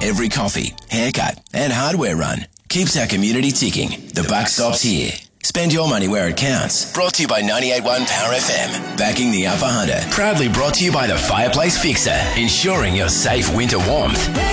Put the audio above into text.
Every coffee, haircut and hardware run keeps our community ticking. The buck stops here. Spend your money where it counts. Brought to you by 98.1 Power FM. Backing the Upper Hunter. Proudly brought to you by the Fireplace Fixer. Ensuring your safe winter warmth.